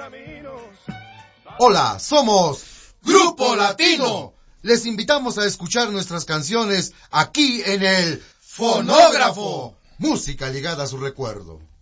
Hola, somos Grupo Latino. Les invitamos a escuchar nuestras canciones aquí en el Fonógrafo. Música ligada a su recuerdo.